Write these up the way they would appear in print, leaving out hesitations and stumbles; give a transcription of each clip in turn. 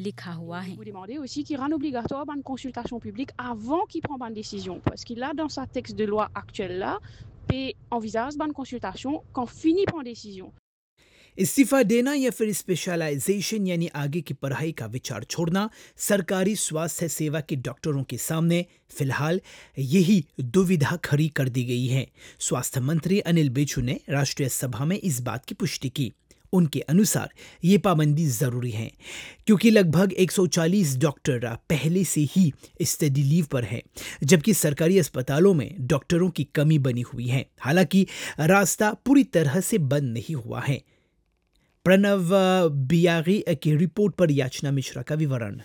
लिखा हुआ है। Vous demandez aussi qu'il rende obligatoire une consultation publique avant qu'il prenne une décision. Parce qu'il a dans sa texte de loi actuelle là, et envisage une consultation quand finit prendre décision. इस्तीफा देना या फिर specialisation यानी आगे की पढ़ाई का विचार छोड़ना सरकारी स्वास्थ्य सेवा के डॉक्टरों के सामने फिलहाल यही दुविधा खड़ी कर दी गई है। स्वास्थ्य मंत्री अनिल बेचू ने राष्ट्रीय सभा में इस बात की पुष्टि की। उनके अनुसार ये पाबंदी जरूरी है क्योंकि लगभग 140 डॉक्टर पहले से ही स्टडी लीव पर हैं, जबकि सरकारी अस्पतालों में डॉक्टरों की कमी बनी हुई है। हालांकि रास्ता पूरी तरह से बंद नहीं हुआ है। प्रणव बियागी की रिपोर्ट पर याचना मिश्रा का विवरण।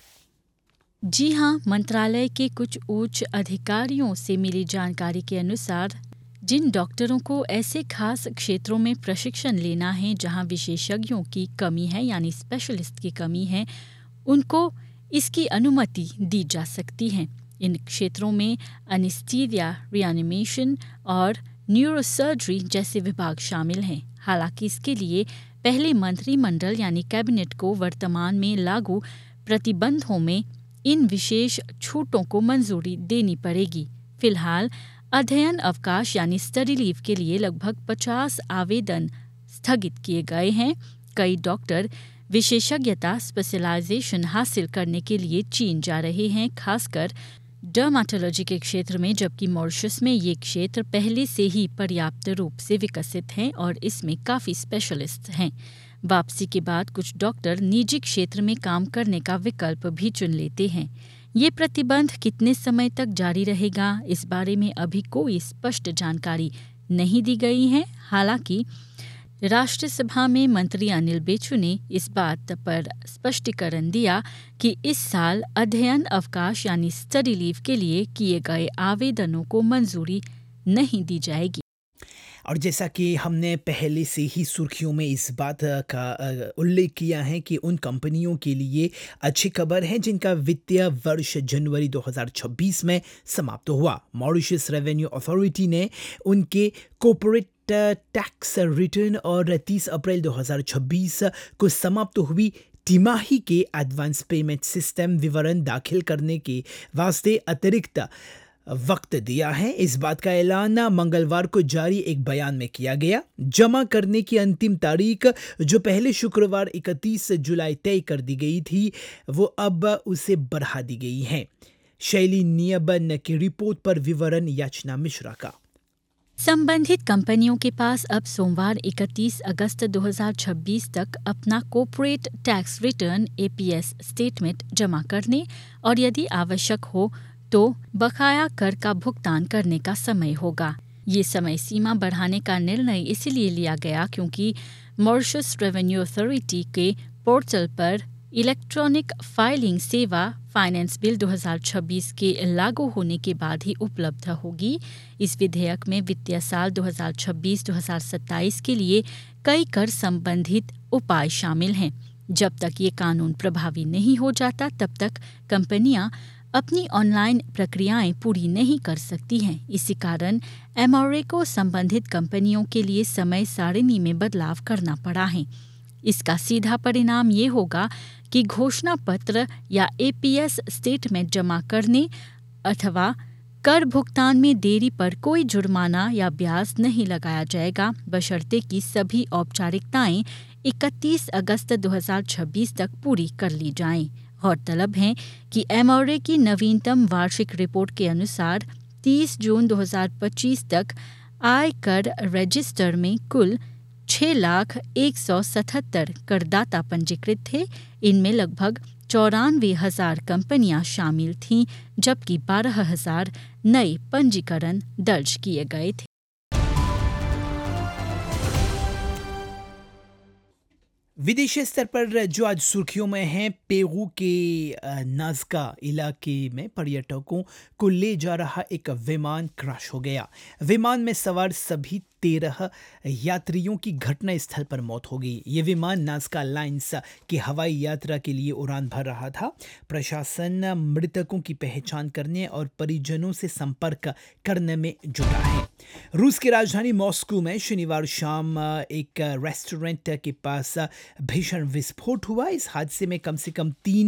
जी हाँ, मंत्रालय के कुछ उच्च अधिकारियों से मिली जानकारी के अनुसार जिन डॉक्टरों को ऐसे खास क्षेत्रों में प्रशिक्षण लेना है जहां विशेषज्ञों की कमी है यानी स्पेशलिस्ट की कमी है, उनको इसकी अनुमति दी जा सकती है। इन क्षेत्रों में एनेस्थीसिया, रिएनिमेशन और न्यूरोसर्जरी जैसे विभाग शामिल हैं। हालांकि इसके लिए पहले मंत्रिमंडल यानी कैबिनेट को वर्तमान में लागू प्रतिबंधों में इन विशेष छूटों को मंजूरी देनी पड़ेगी। फिलहाल अध्ययन अवकाश यानी स्टडी लीव के लिए लगभग 50 आवेदन स्थगित किए गए हैं। कई डॉक्टर विशेषज्ञता स्पेशलाइजेशन हासिल करने के लिए चीन जा रहे हैं, खासकर डर्माटोलॉजी के क्षेत्र में, जबकि मॉरिशस में ये क्षेत्र पहले से ही पर्याप्त रूप से विकसित हैं और इसमें काफ़ी स्पेशलिस्ट हैं। वापसी के बाद कुछ डॉक्टर निजी क्षेत्र में काम करने का विकल्प भी चुन लेते हैं। ये प्रतिबंध कितने समय तक जारी रहेगा, इस बारे में अभी कोई स्पष्ट जानकारी नहीं दी गई है। हालांकि राष्ट्रीय सभा में मंत्री अनिल बेचू ने इस बात पर स्पष्टीकरण दिया कि इस साल अध्ययन अवकाश यानी स्टडी लीव के लिए किए गए आवेदनों को मंजूरी नहीं दी जाएगी। और जैसा कि हमने पहले से ही सुर्खियों में इस बात का उल्लेख किया है कि उन कंपनियों के लिए अच्छी खबर है जिनका वित्तीय वर्ष जनवरी 2026 में समाप्त हुआ। मॉरिशस रेवेन्यू अथॉरिटी ने उनके कॉर्पोरेट टैक्स रिटर्न और 30 अप्रैल 2026 को समाप्त हुई तिमाही के एडवांस पेमेंट सिस्टम विवरण दाखिल करने के वास्ते अतिरिक्त वक्त दिया है। इस बात का ऐलान मंगलवार को जारी एक बयान में किया गया। जमा करने की अंतिम तारीख जो पहले शुक्रवार 31 जुलाई तय कर दी गई थी, वो अब उसे बढ़ा दी गई है। शैली नियबन की रिपोर्ट पर विवरण याचना मिश्रा का। संबंधित कंपनियों के पास अब सोमवार 31 अगस्त 2026 तक अपना corporate tax return APS statement जमा करने और यदि आवश्यक हो तो बकाया कर का भुगतान करने का समय होगा। ये समय सीमा बढ़ाने का निर्णय इसलिए लिया गया क्योंकि मॉरिशस रेवेन्यू अथॉरिटी के पोर्टल पर इलेक्ट्रॉनिक फाइलिंग सेवा फाइनेंस बिल 2026 के लागू होने के बाद ही उपलब्ध होगी। इस विधेयक में वित्तीय साल 2026-2027 के लिए कई कर संबंधित उपाय शामिल हैं। जब तक ये कानून प्रभावी नहीं हो जाता तब तक कंपनियां अपनी ऑनलाइन प्रक्रियाएं पूरी नहीं कर सकती हैं। इसी कारण MRA को संबंधित कंपनियों के लिए समय सारिणी में बदलाव करना पड़ा है। इसका सीधा परिणाम ये होगा कि घोषणा पत्र या APS स्टेटमेंट जमा करने अथवा कर भुगतान में देरी पर कोई जुर्माना या ब्याज नहीं लगाया जाएगा, बशर्ते कि सभी औपचारिकताएं 31 अगस्त 2026 तक पूरी कर ली जाएं। गौरतलब है कि MRA की नवीनतम वार्षिक रिपोर्ट के अनुसार 30 जून 2025 तक आयकर रजिस्टर में कुल 6,177,000 करदाता पंजीकृत थे। इनमें लगभग 94,000 कंपनियां शामिल थीं, जबकि 12,000 नए पंजीकरण दर्ज किए गए थे। विदेशी स्तर पर जो आज सुर्खियों में है, पेरू के नाज़का इलाके में पर्यटकों को ले जा रहा एक विमान क्रैश हो गया। विमान में सवार सभी 13 यात्रियों की घटना स्थल पर मौत हो गई। ये विमान नाज़का लाइन्स की हवाई यात्रा के लिए उड़ान भर रहा था। प्रशासन मृतकों की पहचान करने और परिजनों से संपर्क करने में जुटा है। रूस की राजधानी मॉस्को में शनिवार शाम एक रेस्टोरेंट के पास भीषण विस्फोट हुआ। इस हादसे में कम से कम 3